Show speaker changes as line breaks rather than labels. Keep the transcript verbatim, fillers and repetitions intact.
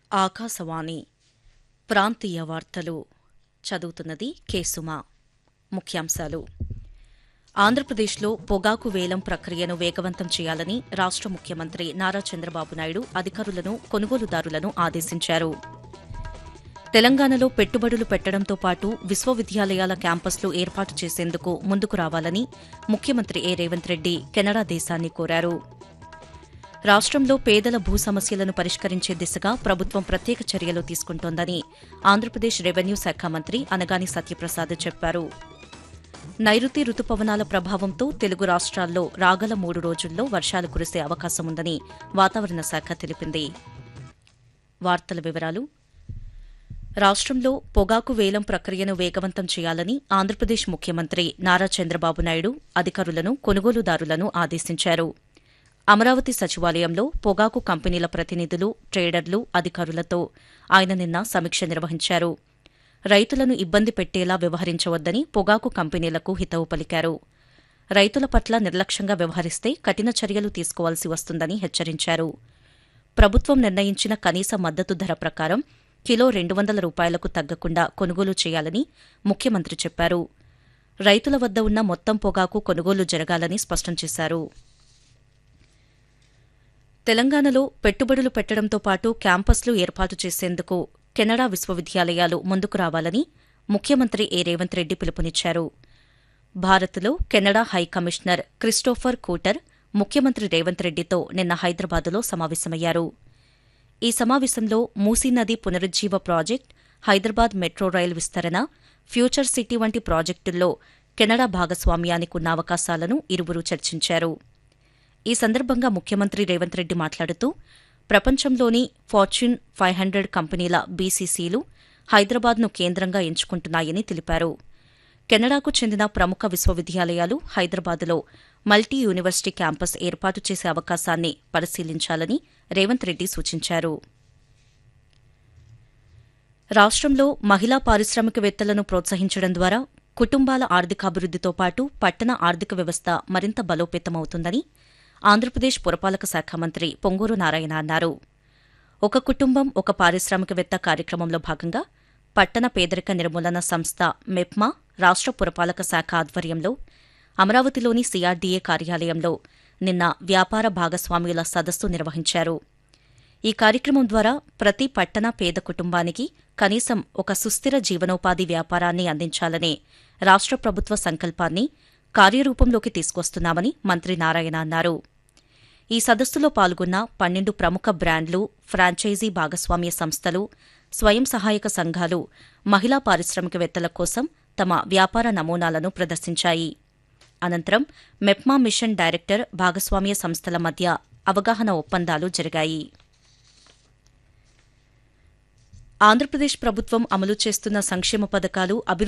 ఆకాశవాణి ప్రాంతీయ వార్తలు చదువుతున్నది కేసుమా. ముఖ్యాంశాలు. ఆంధ్రప్రదేశ్లో పొగాకు వేలం ప్రక్రియను వేగవంతం చేయాలని రాష్ట ముఖ్యమంత్రి నారా చంద్రబాబు నాయుడు అధికారులను, కొనుగోలుదారులను ఆదేశించారు. తెలంగాణలో పెట్టుబడులు పెట్టడంతో పాటు విశ్వవిద్యాలయాల క్యాంపస్లు ఏర్పాటు చేసేందుకు ముందుకు రావాలని ముఖ్యమంత్రి ఏ రేవంత్ రెడ్డి కెనడా దేశాన్ని కోరారు. రాష్ట్రంలో పేదల భూ సమస్యలను పరిష్కరించే దిశగా ప్రభుత్వం ప్రత్యేక చర్యలు తీసుకుంటోందని ఆంధ్రప్రదేశ్ రెవెన్యూ శాఖ మంత్రి అనగాని సత్యప్రసాద్ చెప్పారు. నైరుతి రుతుపవనాల ప్రభావంతో తెలుగు రాష్ట్రాల్లో రాగల మూడు రోజుల్లో వర్షాలు కురిసే అవకాశముందని వాతావరణ శాఖ తెలిపింది. వార్తల వివరాలు. రాష్ట్రంలో పొగాకు వేలం ప్రక్రియను వేగవంతం చేయాలని ఆంధ్రప్రదేశ్ ముఖ్యమంత్రి నారా చంద్రబాబు నాయుడు అధికారులను, కొనుగోలుదారులను ఆదేశించారు. అమరావతి సచివాలయంలో పొగాకు కంపెనీల ప్రతినిధులు, ట్రేడర్లు, అధికారులతో ఆయన నిన్న సమీక్ష నిర్వహించారు. రైతులను ఇబ్బంది పెట్టేలా వ్యవహరించవద్దని పొగాకు కంపెనీలకు హితవు పలికారు. రైతుల పట్ల నిర్లక్ష్యంగా వ్యవహరిస్తే కఠిన చర్యలు తీసుకోవాల్సి వస్తుందని హెచ్చరించారు. ప్రభుత్వం నిర్ణయించిన కనీస మద్దతు ధర ప్రకారం కిలో రెండు వందల రూపాయలకు తగ్గకుండా కొనుగోలు చేయాలని ముఖ్యమంత్రి చెప్పారు. రైతుల వద్ద ఉన్న మొత్తం పొగాకు కొనుగోలు జరగాలని స్పష్టం చేశారు. తెలంగాణలో పెట్టుబడులు పెట్టడంతో పాటు క్యాంపస్లు ఏర్పాటు చేసేందుకు కెనడా విశ్వవిద్యాలయాలు ముందుకు రావాలని ముఖ్యమంత్రి ఏ రేవంత్ రెడ్డి పిలుపునిచ్చారు. భారత్లో కెనడా హై కమిషనర్ క్రిస్టోఫర్ కూటర్ ముఖ్యమంత్రి రేవంత్ రెడ్డితో నిన్న హైదరాబాదులో సమావేశమయ్యారు. ఈ సమావేశంలో మూసీ నది పునరుజ్జీవ ప్రాజెక్టు, హైదరాబాద్ మెట్రో రైలు విస్తరణ, ఫ్యూచర్ సిటీ వంటి ప్రాజెక్టుల్లో కెనడా భాగస్వామ్యానికున్న అవకాశాలను ఇరువురు చర్చించారు. ఈ సందర్భంగా ముఖ్యమంత్రి రేవంత్ రెడ్డి మాట్లాడుతూ ప్రపంచంలోని ఫార్చ్యూన్ ఫైవ్ హండ్రెడ్ కంపెనీల బీసీసీలు హైదరాబాద్ను కేంద్రంగా ఎంచుకుంటున్నాయని తెలిపారు. కెనడాకు చెందిన ప్రముఖ విశ్వవిద్యాలయాలు హైదరాబాద్లో మల్టీ యూనివర్సిటీ క్యాంపస్ ఏర్పాటు చేసే అవకాశాన్ని పరిశీలించాలని రేవంత్ రెడ్డి సూచించారు. రాష్ట్రంలో మహిళా పారిశ్రామికవేత్తలను ప్రోత్సహించడం ద్వారా కుటుంబాల ఆర్థికాభివృద్దితో పాటు పట్టణ ఆర్థిక వ్యవస్థ మరింత బలోపేతమవుతుందని ఆంధ్రప్రదేశ్ పురపాలక శాఖ మంత్రి పొంగూరు నారాయణ అన్నారు. ఒక కుటుంబం ఒక పారిశ్రామికవేత్త కార్యక్రమంలో భాగంగా పట్టణ పేదరిక నిర్మూలన సంస్థ మెప్మా రాష్ట్ర పురపాలక శాఖ ఆధ్వర్యంలో అమరావతిలోని సీఆర్డీఏ కార్యాలయంలో నిన్న వ్యాపార భాగస్వామ్యుల సదస్సు నిర్వహించారు. ఈ కార్యక్రమం ద్వారా ప్రతి పట్టణ పేద కుటుంబానికి కనీసం ఒక సుస్థిర జీవనోపాధి వ్యాపారాన్ని అందించాలనే రాష్ట్ర ప్రభుత్వ సంకల్పాన్ని కార్యరూపంలోకి తీసుకొస్తున్నామని మంత్రి నారాయణ అన్నారు. ఈ సదస్సులో పాల్గొన్న పన్నెండు ప్రముఖ బ్రాండ్లు, ఫ్రాంచైజీ భాగస్వామ్య సంస్థలు, స్వయం సహాయక సంఘాలు మహిళా పారిశ్రామికవేత్తల కోసం తమ వ్యాపార నమూనాలను ప్రదర్శించాయి. అనంతరం మెప్మా మిషన్ డైరెక్టర్, భాగస్వామ్య సంస్థల మధ్య అవగాహన ఒప్పందాలు జరిగాయి. ఆంధ్రప్రదేశ్ ప్రభుత్వం అమలు చేస్తున్న సంక్షేమ పథకాలు, అభివృద్ధి